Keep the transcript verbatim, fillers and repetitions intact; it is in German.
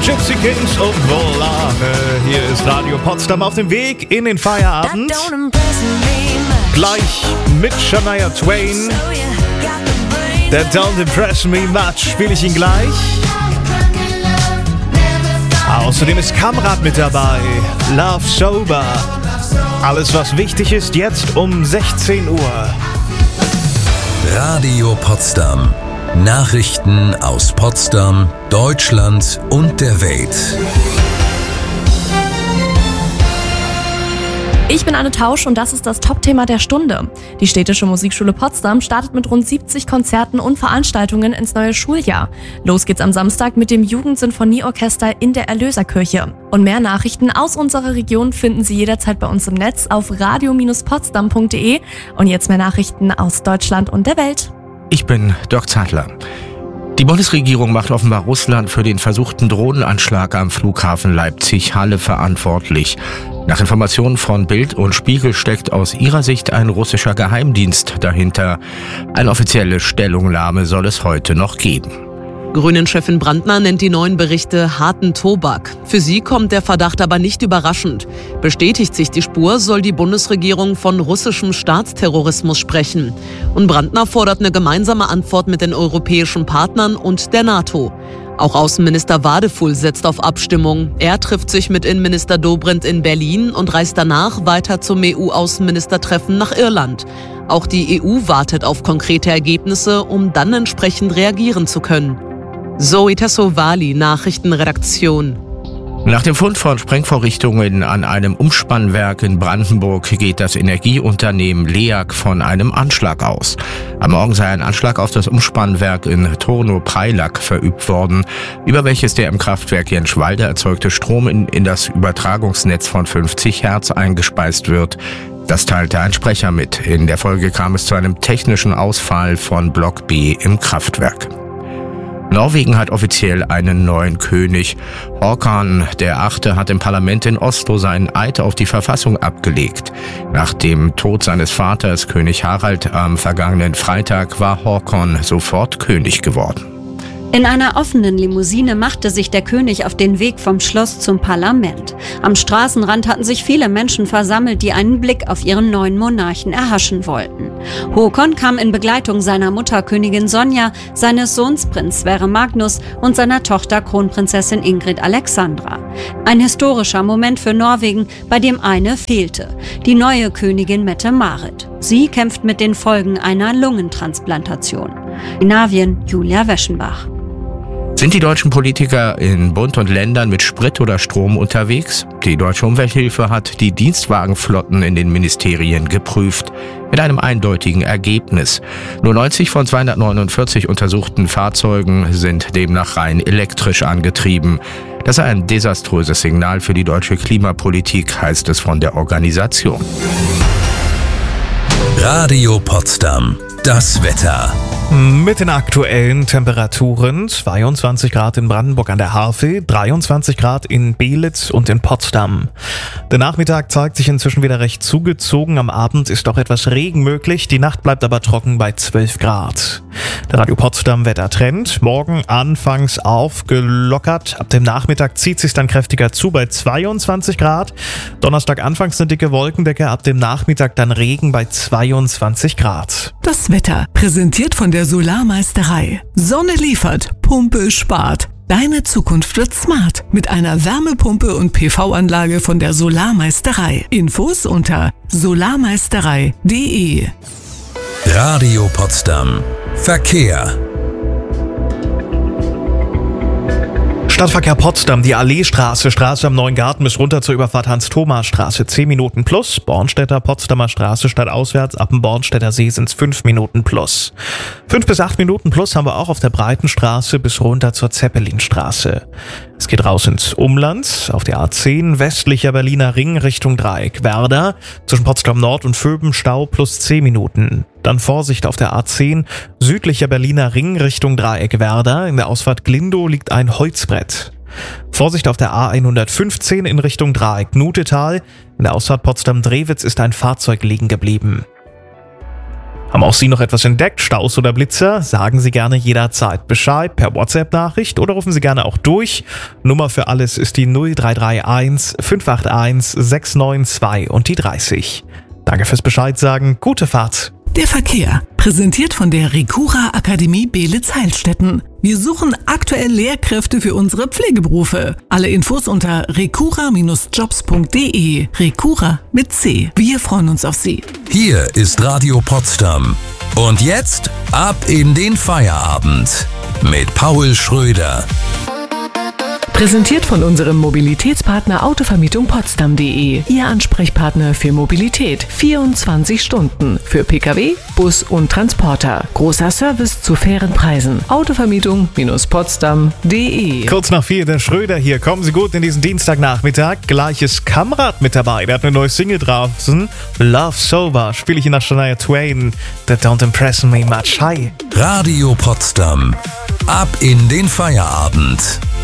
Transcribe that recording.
Gypsy Kings und Volare. Hier ist Radio Potsdam auf dem Weg in den Feierabend. Gleich mit Shania Twain. Der Don't Impress Me Much spiele ich ihn gleich. Außerdem ist Kamrat mit dabei. Love Sober. Alles, was wichtig ist, jetzt um sechzehn Uhr. Radio Potsdam. Nachrichten aus Potsdam, Deutschland und der Welt. Ich bin Anne Tausch und das ist das Top-Thema der Stunde. Die Städtische Musikschule Potsdam startet mit rund siebzig Konzerten und Veranstaltungen ins neue Schuljahr. Los geht's am Samstag mit dem Jugendsinfonieorchester in der Erlöserkirche. Und mehr Nachrichten aus unserer Region finden Sie jederzeit bei uns im Netz auf radio Bindestrich potsdam punkt de. Und jetzt mehr Nachrichten aus Deutschland und der Welt. Ich bin Dirk Zeitler. Die Bundesregierung macht offenbar Russland für den versuchten Drohnenanschlag am Flughafen Leipzig-Halle verantwortlich. Nach Informationen von Bild und Spiegel steckt aus ihrer Sicht ein russischer Geheimdienst dahinter. Eine offizielle Stellungnahme soll es heute noch geben. Grünen-Chefin Brandner nennt die neuen Berichte harten Tobak. Für sie kommt der Verdacht aber nicht überraschend. Bestätigt sich die Spur, soll die Bundesregierung von russischem Staatsterrorismus sprechen. Und Brandner fordert eine gemeinsame Antwort mit den europäischen Partnern und der NATO. Auch Außenminister Wadefuhl setzt auf Abstimmung. Er trifft sich mit Innenminister Dobrindt in Berlin und reist danach weiter zum E U-Außenministertreffen nach Irland. Auch die E U wartet auf konkrete Ergebnisse, um dann entsprechend reagieren zu können. Zoe Tassovali, Nachrichtenredaktion. Nach dem Fund von Sprengvorrichtungen an einem Umspannwerk in Brandenburg geht das Energieunternehmen LEAG von einem Anschlag aus. Am Morgen sei ein Anschlag auf das Umspannwerk in Turno-Preilack verübt worden, über welches der im Kraftwerk Jenschwalde erzeugte Strom in, in das Übertragungsnetz von fünfzig Hertz eingespeist wird. Das teilte ein Sprecher mit. In der Folge kam es zu einem technischen Ausfall von Block B im Kraftwerk. Norwegen hat offiziell einen neuen König. Håkon der Achte hat im Parlament in Oslo seinen Eid auf die Verfassung abgelegt. Nach dem Tod seines Vaters, König Harald, am vergangenen Freitag war Håkon sofort König geworden. In einer offenen Limousine machte sich der König auf den Weg vom Schloss zum Parlament. Am Straßenrand hatten sich viele Menschen versammelt, die einen Blick auf ihren neuen Monarchen erhaschen wollten. Håkon kam in Begleitung seiner Mutter Königin Sonja, seines Sohns Prinz Sverre Magnus und seiner Tochter Kronprinzessin Ingrid Alexandra. Ein historischer Moment für Norwegen, bei dem eine fehlte: die neue Königin Mette-Marit. Sie kämpft mit den Folgen einer Lungentransplantation. Skandinavien, Julia Weschenbach. Sind die deutschen Politiker in Bund und Ländern mit Sprit oder Strom unterwegs? Die Deutsche Umwelthilfe hat die Dienstwagenflotten in den Ministerien geprüft, mit einem eindeutigen Ergebnis. Nur neunzig von zweihundertneunundvierzig untersuchten Fahrzeugen sind demnach rein elektrisch angetrieben. Das sei ein desaströses Signal für die deutsche Klimapolitik, heißt es von der Organisation. Radio Potsdam. Das Wetter. Mit den aktuellen Temperaturen: zweiundzwanzig Grad in Brandenburg an der Havel, dreiundzwanzig Grad in Belitz und in Potsdam. Der Nachmittag zeigt sich inzwischen wieder recht zugezogen. Am Abend ist auch etwas Regen möglich. Die Nacht bleibt aber trocken bei zwölf Grad. Der Radio Potsdam Wettertrend: Morgen anfangs aufgelockert. Ab dem Nachmittag zieht sich dann kräftiger zu bei zweiundzwanzig Grad. Donnerstag anfangs eine dicke Wolkendecke. Ab dem Nachmittag dann Regen bei zweiundzwanzig Grad. Das Wetter, präsentiert von der Solarmeisterei. Sonne liefert, Pumpe spart. Deine Zukunft wird smart mit einer Wärmepumpe und P V-Anlage von der Solarmeisterei. Infos unter solarmeisterei punkt de. Radio Potsdam. Verkehr. Stadtverkehr Potsdam, die Alleestraße, Straße am Neuen Garten bis runter zur Überfahrt Hans-Thomas-Straße, zehn Minuten plus. Bornstädter Potsdamer Straße stadtauswärts, ab dem Bornstädter See sind es fünf Minuten plus. fünf bis acht Minuten plus haben wir auch auf der Breitenstraße bis runter zur Zeppelinstraße. Es geht raus ins Umland, auf der A zehn, westlicher Berliner Ring Richtung Dreieck Werder, zwischen Potsdam Nord und Vöben Stau plus zehn Minuten. Dann Vorsicht auf der A zehn, südlicher Berliner Ring Richtung Dreieck Werder, in der Ausfahrt Glindow liegt ein Holzbrett. Vorsicht auf der A hundertfünfzehn in Richtung Dreieck Nutetal, in der Ausfahrt Potsdam-Drewitz ist ein Fahrzeug liegen geblieben. Haben auch Sie noch etwas entdeckt, Staus oder Blitzer? Sagen Sie gerne jederzeit Bescheid per WhatsApp-Nachricht oder rufen Sie gerne auch durch. Nummer für alles ist die null drei drei eins fünf acht eins sechs neun zwei und die dreißig. Danke fürs Bescheid sagen, gute Fahrt. Der Verkehr, präsentiert von der Recura Akademie Beelitz-Heilstätten. Wir suchen aktuell Lehrkräfte für unsere Pflegeberufe. Alle Infos unter recura Bindestrich jobs punkt de. Recura mit C. Wir freuen uns auf Sie. Hier ist Radio Potsdam. Und jetzt ab in den Feierabend mit Paul Schröder. Präsentiert von unserem Mobilitätspartner Autovermietung Potsdam punkt de. Ihr Ansprechpartner für Mobilität. vierundzwanzig Stunden. Für Pkw, Bus und Transporter. Großer Service zu fairen Preisen. Autovermietung Potsdam punkt de. Kurz nach vier, der Schröder hier. Kommen Sie gut in diesen Dienstagnachmittag. Gleiches Kamerad mit dabei. Der hat eine neue Single draußen. Love Sober. Spiele ich ihn nach Shania Twain. That don't impress me much. Hi. Radio Potsdam. Ab in den Feierabend.